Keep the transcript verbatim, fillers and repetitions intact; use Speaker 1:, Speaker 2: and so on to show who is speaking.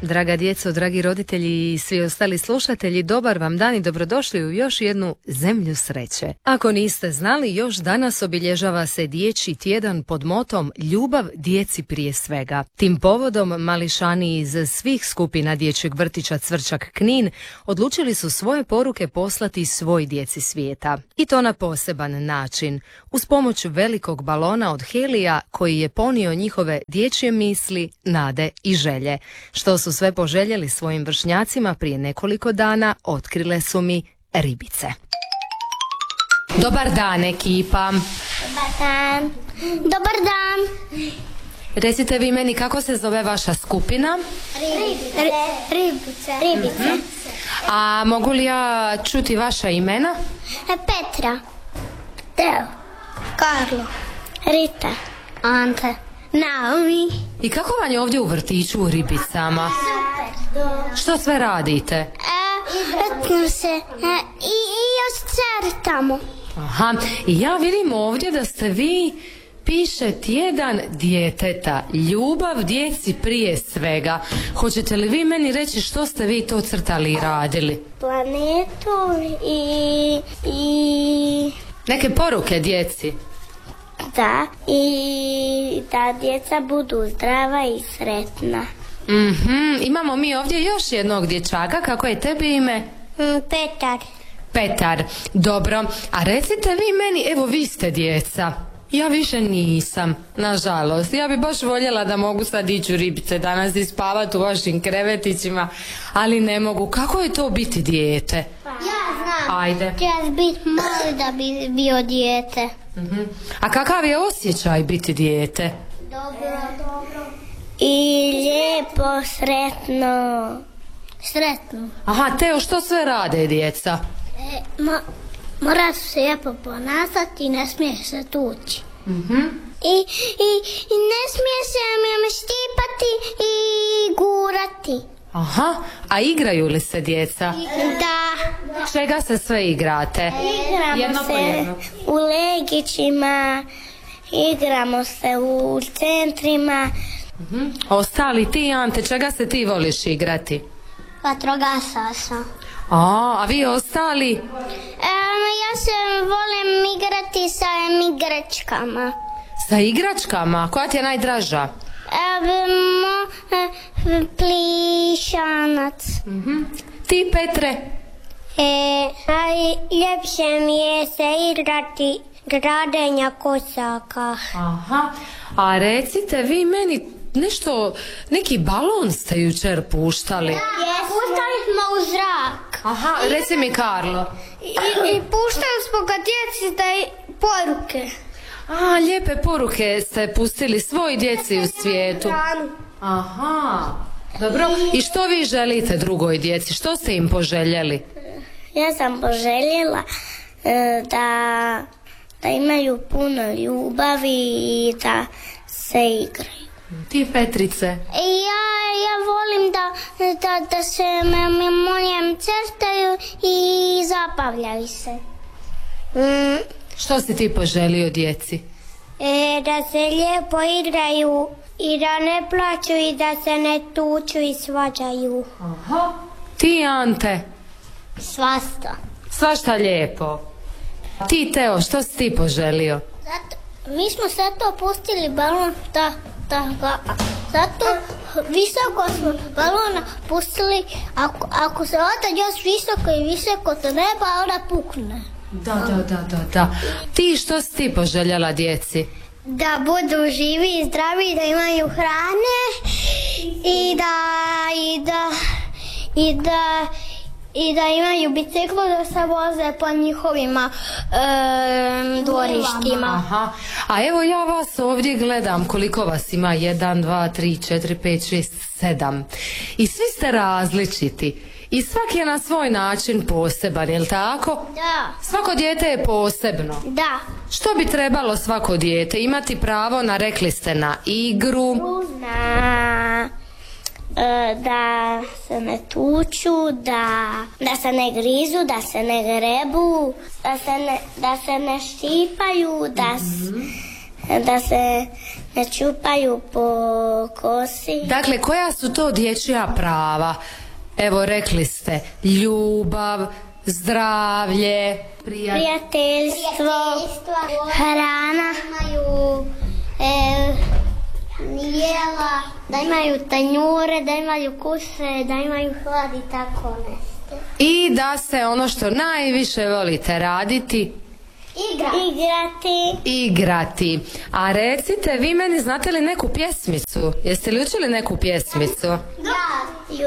Speaker 1: Draga djeco, dragi roditelji i svi ostali slušatelji, dobar vam dan i dobrodošli u još jednu zemlju sreće. Ako niste znali, još danas obilježava se Dječji tjedan pod motom Ljubav djeci prije svega. Tim povodom mališani iz svih skupina Dječjeg vrtića Cvrčak Knin odlučili su svoje poruke poslati svoj djeci svijeta. I to na poseban način, uz pomoć velikog balona od helija koji je ponio njihove dječje misli, nade i želje. Što su sve poželjeli svojim vršnjacima prije nekoliko dana, otkrile su mi ribice. Dobar dan, ekipa.
Speaker 2: Dobar dan. Dobar dan.
Speaker 1: Recite vi meni kako se zove vaša skupina?
Speaker 2: Ribice. Ribice. Ribice.
Speaker 1: Mm-hmm. A mogu li ja čuti vaša imena?
Speaker 2: Petra. Teo. Karlo. Rita. Ante. Naomi.
Speaker 1: I kako vam je ovdje u vrtiću u Ribicama?
Speaker 2: Super.
Speaker 1: Što sve radite?
Speaker 2: E, vrtimo se e, i, i još crtamo.
Speaker 1: Aha, i ja vidim ovdje da ste vi, piše tjedan djeteta, ljubav djeci prije svega. Hoćete li vi meni reći što ste vi to crtali i radili?
Speaker 2: Planetu i... i...
Speaker 1: Neke poruke djeci?
Speaker 2: Da, i da djeca budu zdrava i sretna.
Speaker 1: Mhm, imamo mi ovdje još jednog dječaka, kako je tebi ime?
Speaker 2: Mm, Petar.
Speaker 1: Petar, dobro, a recite vi meni, evo vi ste djeca. Ja više nisam, nažalost. Ja bi baš voljela da mogu sad ići u Ribice danas i spavati u vašim krevetićima, ali ne mogu. Kako je to biti dijete?
Speaker 2: Ja znam.
Speaker 1: Ajde.
Speaker 2: Treba biti mali da bi bio dijete.
Speaker 1: Uh-huh. A kakav je osjećaj biti dijete?
Speaker 2: Dobro, dobro. I lijepo, sretno. Sretno.
Speaker 1: Aha, Teo, što sve rade djeca?
Speaker 2: E, ma, mora se lijepo ponasati i ne smije se tući.
Speaker 1: Uh-huh.
Speaker 2: I, i, I ne smije se me štipati i gurati.
Speaker 1: Aha, a igraju li se djeca?
Speaker 2: Da.
Speaker 1: Čega se sve igrate?
Speaker 2: Igramo
Speaker 1: jedno
Speaker 2: se
Speaker 1: po jedno.
Speaker 2: U legićima, igramo se u centrima.
Speaker 1: Uh-huh. Ostali ti, Ante, čega se ti voliš igrati?
Speaker 2: Vatrogasca sam.
Speaker 1: A, a vi ostali?
Speaker 2: E, ja se volim igrati sa igračkama.
Speaker 1: Sa igračkama? Koja ti je najdraža?
Speaker 2: E, mo, e, plišanac.
Speaker 1: Uh-huh. Ti, Petre?
Speaker 2: E, najljepše mi je se igrati gradenja kosaka.
Speaker 1: Aha, a recite vi meni nešto, neki balon ste jučer puštali.
Speaker 2: Da, puštali smo u zrak.
Speaker 1: Aha, reci mi Karlo.
Speaker 2: I, i puštali smo ga djeci da i poruke.
Speaker 1: A, lijepe poruke ste pustili svoj djeci u svijetu. Aha, dobro. I što vi želite drugoj djeci? Što ste im poželjeli?
Speaker 2: Ja sam poželjela e, da, da imaju puno ljubavi i da se igraju.
Speaker 1: Ti, Petrice?
Speaker 2: Ja, ja volim da, da, da se memorijem crtaju i zabavljaju se. Mm.
Speaker 1: Što si ti poželio djeci?
Speaker 2: E, da se lijepo igraju i da ne plaću i da se ne tuču i svađaju.
Speaker 1: Aha. Ti, Ante?
Speaker 2: Svašta.
Speaker 1: Svašta lijepo. Ti, Teo, što si ti poželio?
Speaker 2: Zato, mi smo sad to pustili balon da, da ga, zato visoko smo balona pustili, ako, ako se ode još visoko i visoko to neba, ona pukne.
Speaker 1: Da, da, da, da, da. Ti, što si ti poželjela djeci?
Speaker 2: Da budu živi i zdravi, da imaju hrane i da, i da, i da, i da imaju biciklu da se voze po njihovima e, dvorištima.
Speaker 1: Aha. A evo ja vas ovdje gledam koliko vas ima, jedan, dva, tri, četiri, pet, šest, sedam. I svi ste različiti. I svaki je na svoj način poseban, jel tako?
Speaker 2: Da.
Speaker 1: Svako dijete je posebno.
Speaker 2: Da.
Speaker 1: Što bi trebalo svako dijete? Imati pravo na, rekli ste, na igru.
Speaker 2: Na... da se ne tuču, da, da se ne grizu, da se ne grebu, da se ne, da se ne štipaju, da, mm-hmm. da se ne čupaju po kosi.
Speaker 1: Dakle, koja su to dječja prava? Evo, rekli ste ljubav, zdravlje, prijatelj...
Speaker 2: prijateljstvo, hrana, imaju e, jela, da imaju tanjure, da imaju kuse, da imaju hlad i tako nešto.
Speaker 1: I da se ono što najviše volite raditi...
Speaker 2: Igra. Igrati.
Speaker 1: Igrati. A recite, vi meni znate li neku pjesmicu? Jeste li učili neku pjesmicu?